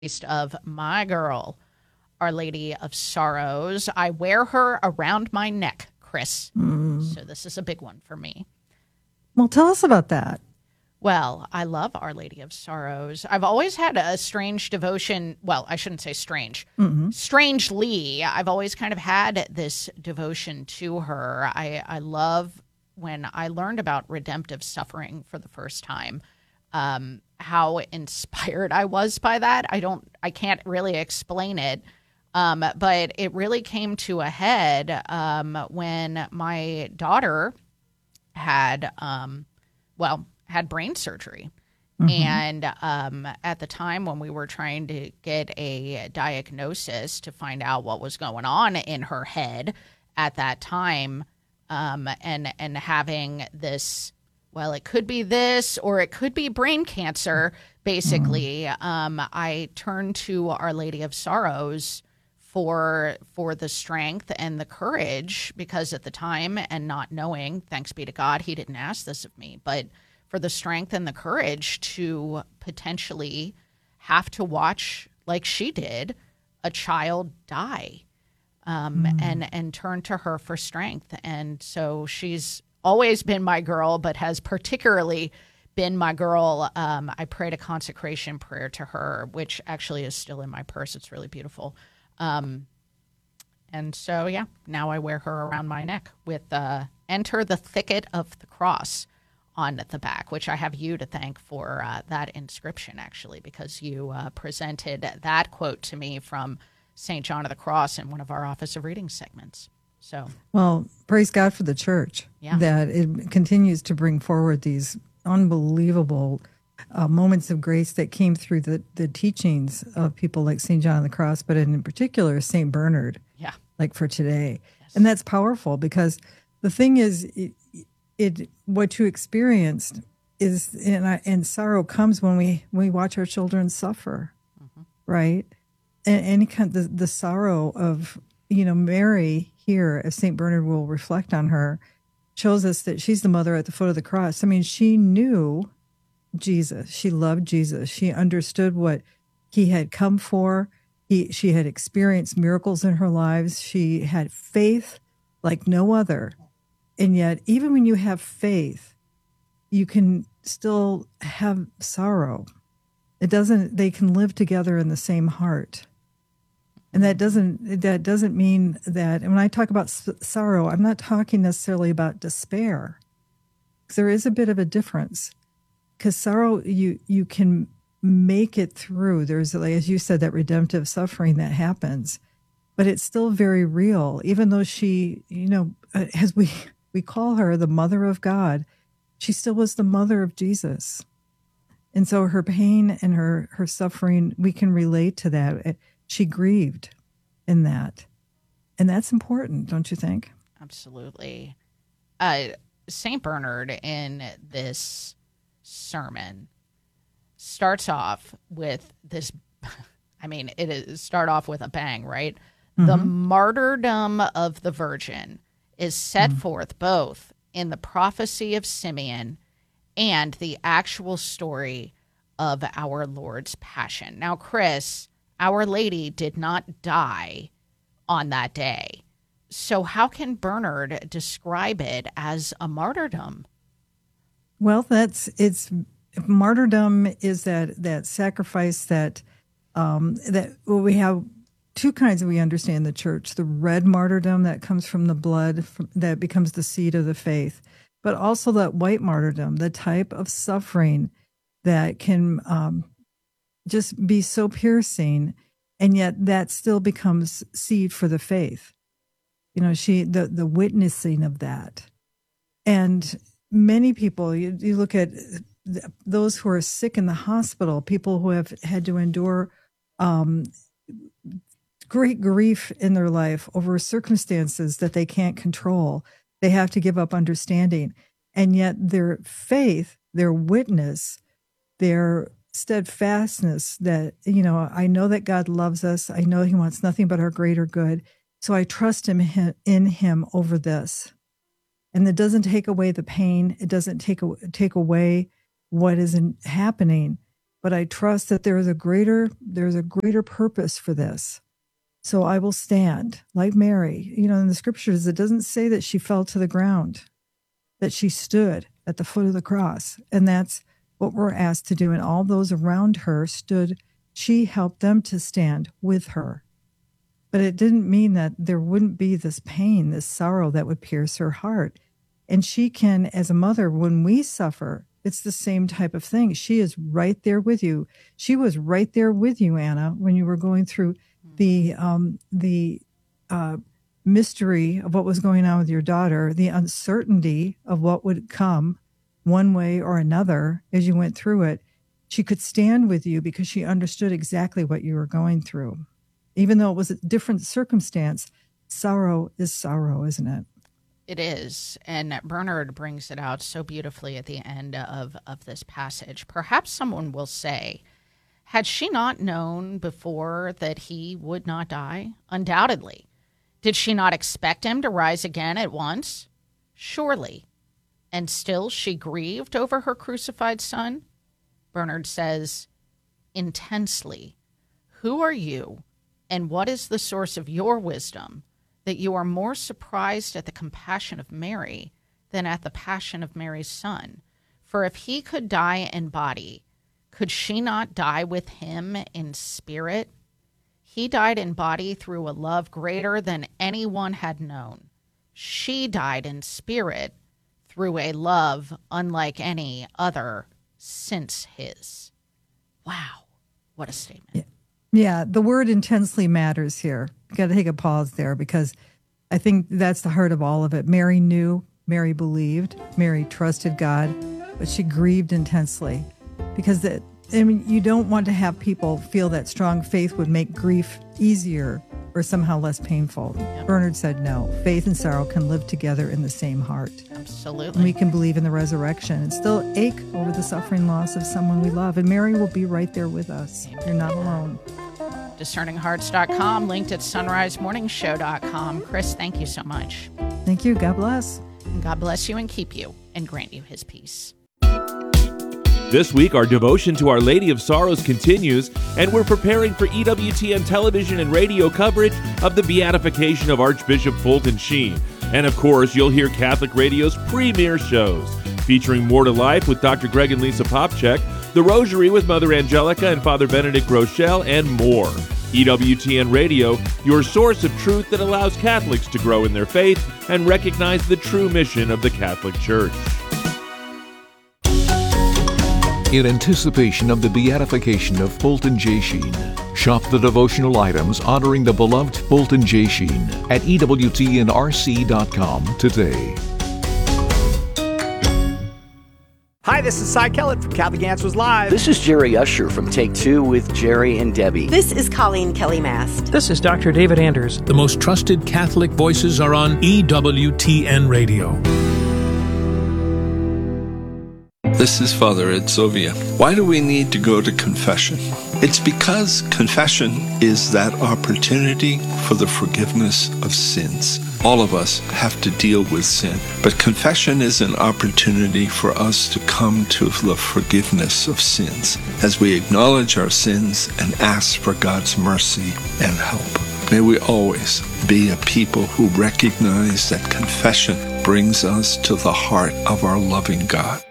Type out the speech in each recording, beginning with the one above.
of my girl, Our Lady of Sorrows. I wear her around my neck, Chris. So this is a big one for me. Well, tell us about that. Well, I love Our Lady of Sorrows. I've always had a strange devotion. Well, I shouldn't say strange. Strangely, I've always kind of had this devotion to her. I love when I learned about redemptive suffering for the first time, how inspired I was by that. I can't really explain it. But it really came to a head when my daughter had brain surgery. And at the time when we were trying to get a diagnosis to find out what was going on in her head at that time, and having this, well, it could be this or it could be brain cancer, basically, I turned to Our Lady of Sorrows for the strength and the courage, because at the time, and not knowing, thanks be to God, he didn't ask this of me, but for the strength and the courage to potentially have to watch, like she did, a child die, and turn to her for strength. And so she's always been my girl, but has particularly been my girl. I prayed a consecration prayer to her, which actually is still in my purse. It's really beautiful. And so, yeah, now I wear her around my neck with Enter the Thicket of the Cross on the back, which I have you to thank for that inscription, actually, because you presented that quote to me from St. John of the Cross in one of our Office of Reading segments. So, well, praise God for the church, that it continues to bring forward these unbelievable moments of grace that came through the teachings of people like St. John of the Cross, but in particular, St. Bernard, like for today. Yes. And that's powerful, because the thing is, what you experienced is, and sorrow comes when we watch our children suffer, right? And any kind of the sorrow of, Mary here, as St. Bernard will reflect on her, shows us that she's the mother at the foot of the cross. I mean, she knew Jesus. She loved Jesus. She understood what he had come for. She had experienced miracles in her lives. She had faith like no other. And yet, even when you have faith, you can still have sorrow. They can live together in the same heart. And that doesn't mean that, and when I talk about sorrow, I'm not talking necessarily about despair. There is a bit of a difference. Because sorrow, you can make it through. There's, like, as you said, that redemptive suffering that happens, but it's still very real. Even though she, as we call her the Mother of God, she still was the mother of Jesus. And so her pain and her suffering, we can relate to that. She grieved in that. And that's important, don't you think? Absolutely. St. Bernard in this sermon starts off with this, start off with a bang, right? The martyrdom of the Virgin is set forth both in the prophecy of Simeon and the actual story of our Lord's Passion. Now, Chris, Our Lady did not die on that day. So how can Bernard describe it as a martyrdom? Well, martyrdom is that sacrifice that we have two kinds we understand the church: the red martyrdom that comes from the blood that becomes the seed of the faith, but also that white martyrdom, the type of suffering that can just be so piercing, and yet that still becomes seed for the faith. The witnessing of that. And many people, you look at those who are sick in the hospital, people who have had to endure great grief in their life over circumstances that they can't control. They have to give up understanding. And yet their faith, their witness, their steadfastness that, I know that God loves us. I know he wants nothing but our greater good. So I trust in him over this. And it doesn't take away the pain. It doesn't take away what isn't happening. but I trust that there's a greater purpose for this. So I will stand like Mary. In the scriptures, it doesn't say that she fell to the ground, that she stood at the foot of the cross. And that's what we're asked to do. And all those around her stood. She helped them to stand with her. But it didn't mean that there wouldn't be this pain, this sorrow that would pierce her heart. And she can, as a mother, when we suffer, it's the same type of thing. She is right there with you. She was right there with you, Anna, when you were going through the mystery of what was going on with your daughter, the uncertainty of what would come one way or another as you went through it. She could stand with you because she understood exactly what you were going through. Even though it was a different circumstance, sorrow is sorrow, isn't it? It is. And Bernard brings it out so beautifully at the end of this passage. Perhaps someone will say, had she not known before that he would not die? Undoubtedly. Did she not expect him to rise again at once? Surely. And still she grieved over her crucified son? Bernard says, intensely. Who are you, and what is the source of your wisdom, that you are more surprised at the compassion of Mary than at the passion of Mary's son? For if he could die in body, could she not die with him in spirit? He died in body through a love greater than anyone had known. She died in spirit through a love unlike any other since his. Wow, what a statement. Yeah, the word intensely matters here. You got to take a pause there because I think that's the heart of all of it. Mary knew, Mary believed, Mary trusted God, but she grieved intensely because you don't want to have people feel that strong faith would make grief easier or somehow less painful. Yep. Bernard said no. Faith and sorrow can live together in the same heart. Absolutely. And we can believe in the resurrection and still ache over the suffering loss of someone we love. And Mary will be right there with us. Amen. You're not alone. DiscerningHearts.com, linked at SunriseMorningshow.com. Chris, thank you so much. Thank you. God bless. And God bless you and keep you and grant you his peace. This week, our devotion to Our Lady of Sorrows continues, and we're preparing for EWTN television and radio coverage of the beatification of Archbishop Fulton Sheen. And of course, you'll hear Catholic Radio's premier shows, featuring More to Life with Dr. Greg and Lisa Popchak, The Rosary with Mother Angelica and Father Benedict Rochelle, and more. EWTN Radio, your source of truth that allows Catholics to grow in their faith and recognize the true mission of the Catholic Church. In anticipation of the beatification of Fulton J. Sheen, shop the devotional items honoring the beloved Fulton J. Sheen at EWTNRC.com today. Hi, this is Cy Kellett from Catholic Answers Live. This is Jerry Usher from Take Two with Jerry and Debbie. This is Colleen Kelly Mast. This is Dr. David Anders. The most trusted Catholic voices are on EWTN Radio. This is Father Ed Sovia. Why do we need to go to confession? It's because confession is that opportunity for the forgiveness of sins. All of us have to deal with sin, but confession is an opportunity for us to come to the forgiveness of sins as we acknowledge our sins and ask for God's mercy and help. May we always be a people who recognize that confession brings us to the heart of our loving God.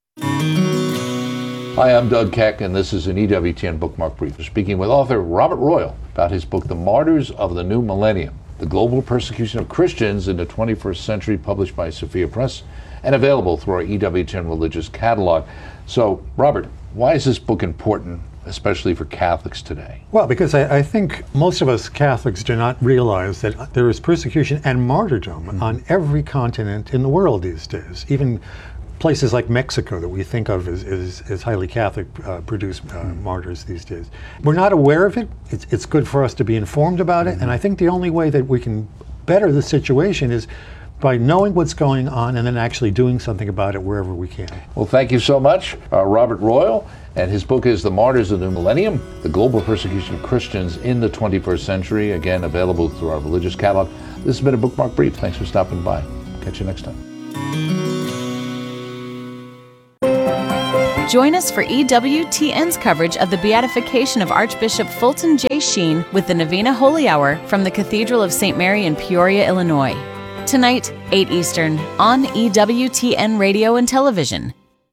Hi, I'm Doug Keck, and this is an EWTN Bookmark Brief. We're speaking with author Robert Royal about his book, The Martyrs of the New Millennium, The Global Persecution of Christians in the 21st Century, published by Sophia Press, and available through our EWTN Religious Catalog. So, Robert, why is this book important, especially for Catholics today? Well, because I think most of us Catholics do not realize that there is persecution and martyrdom on every continent in the world these days. Even places like Mexico that we think of as highly Catholic produce martyrs these days. We're not aware of it. It's good for us to be informed about it. And I think the only way that we can better the situation is by knowing what's going on and then actually doing something about it wherever we can. Well, thank you so much, Robert Royal. And his book is The Martyrs of the New Millennium, The Global Persecution of Christians in the 21st Century. Again, available through our Religious Catalog. This has been a Bookmark Brief. Thanks for stopping by. Catch you next time. Join us for EWTN's coverage of the beatification of Archbishop Fulton J. Sheen with the Novena Holy Hour from the Cathedral of St. Mary in Peoria, Illinois. Tonight, 8 Eastern, on EWTN Radio and Television.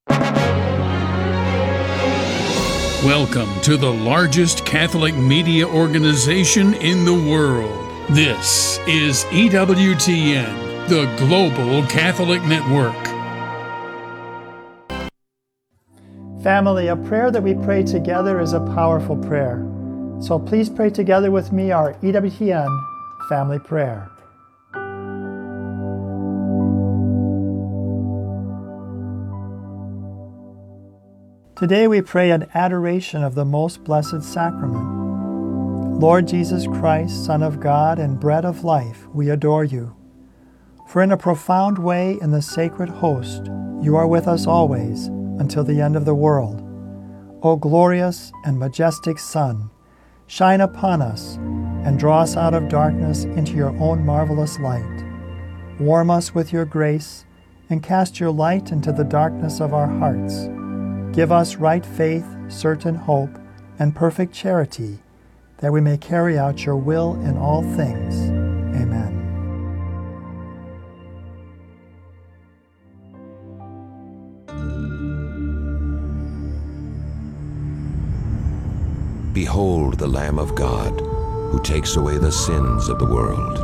Welcome to the largest Catholic media organization in the world. This is EWTN, the Global Catholic Network. Family, a prayer that we pray together is a powerful prayer. So please pray together with me our EWTN family prayer. Today we pray an adoration of the Most Blessed Sacrament. Lord Jesus Christ, Son of God and Bread of Life, we adore you. For in a profound way in the sacred host, you are with us always, until the end of the world. O glorious and majestic Son, shine upon us and draw us out of darkness into your own marvelous light. Warm us with your grace and cast your light into the darkness of our hearts. Give us right faith, certain hope, and perfect charity, that we may carry out your will in all things. Amen. Behold the Lamb of God, who takes away the sins of the world.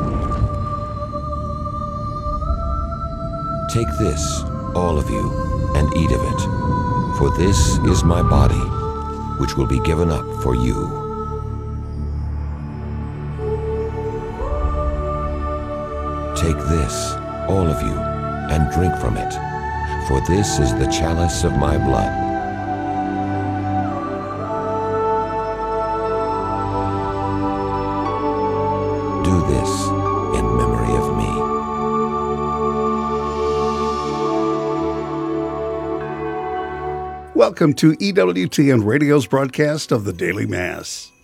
Take this, all of you, and eat of it, for this is my body, which will be given up for you. Take this, all of you, and drink from it, for this is the chalice of my blood. Do this in memory of me. Welcome to EWTN Radio's broadcast of the Daily Mass.